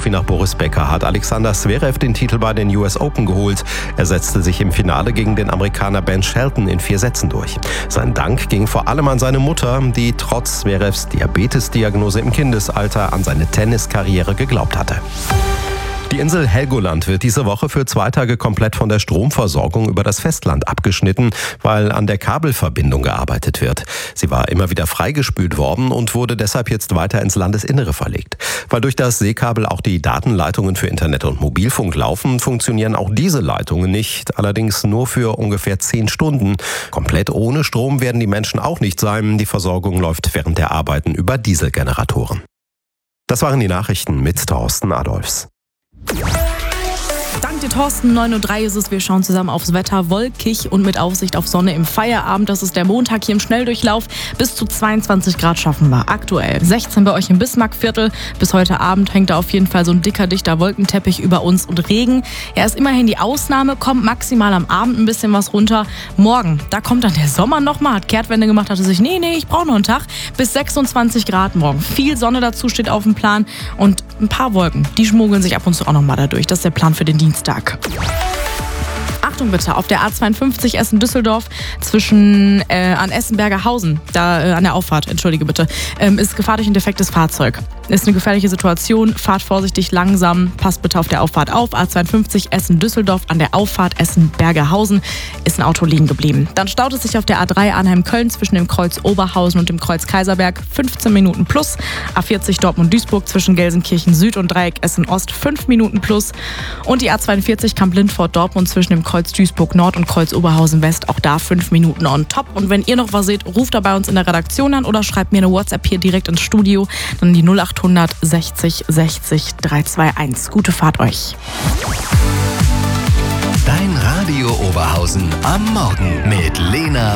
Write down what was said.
Profi nach Boris Becker hat Alexander Zverev den Titel bei den US Open geholt. Er setzte sich im Finale gegen den Amerikaner Ben Shelton in 4 Sätzen durch. Sein Dank ging vor allem an seine Mutter, die trotz Zverevs Diabetesdiagnose im Kindesalter an seine Tenniskarriere geglaubt hatte. Die Insel Helgoland wird diese Woche für 2 Tage komplett von der Stromversorgung über das Festland abgeschnitten, weil an der Kabelverbindung gearbeitet wird. Sie war immer wieder freigespült worden und wurde deshalb jetzt weiter ins Landesinnere verlegt. Weil durch das Seekabel auch die Datenleitungen für Internet und Mobilfunk laufen, funktionieren auch diese Leitungen nicht, allerdings nur für ungefähr 10 Stunden. Komplett ohne Strom werden die Menschen auch nicht sein. Die Versorgung läuft während der Arbeiten über Dieselgeneratoren. Das waren die Nachrichten mit Thorsten Adolfs. Dank dir, Thorsten. 9:03 Uhr ist es. Wir schauen zusammen aufs Wetter. Wolkig und mit Aussicht auf Sonne im Feierabend. Das ist der Montag hier im Schnelldurchlauf. Bis zu 22 Grad schaffen wir aktuell. 16 bei euch im Bismarckviertel. Bis heute Abend hängt da auf jeden Fall so ein dicker Wolkenteppich über uns und Regen. Er ist immerhin die Ausnahme, kommt maximal am Abend ein bisschen was runter. Morgen, da kommt dann der Sommer nochmal, hat Kehrtwende gemacht, hatte sich, nee, ich brauche noch einen Tag. Bis 26 Grad morgen. Viel Sonne dazu steht auf dem Plan und ein paar Wolken, die schmuggeln sich ab und zu auch nochmal dadurch. Das ist der Plan für den Dienstag. Achtung bitte, auf der A52 Essen-Düsseldorf an Essen-Bergerhausen, da an der Auffahrt, entschuldige bitte, ist Gefahr durch ein defektes Fahrzeug. Ist eine gefährliche Situation, fahrt vorsichtig langsam, passt bitte auf der Auffahrt auf. A52 Essen-Düsseldorf an der Auffahrt Essen-Bergerhausen ist ein Auto liegen geblieben. Dann staut es sich auf der A3 Arnheim-Köln zwischen dem Kreuz Oberhausen und dem Kreuz Kaiserberg 15 Minuten plus. A40 Dortmund-Duisburg zwischen Gelsenkirchen Süd und Dreieck Essen-Ost 5 Minuten plus. Und die A42 Kamp-Lindfort-Dortmund zwischen dem Kreuz Duisburg Nord und Kreuz Oberhausen West, auch da 5 Minuten on top. Und wenn ihr noch was seht, ruft da bei uns in der Redaktion an oder schreibt mir eine WhatsApp hier direkt ins Studio. Dann die 0800 60 60 321. Gute Fahrt euch. Dein Radio Oberhausen am Morgen mit Lena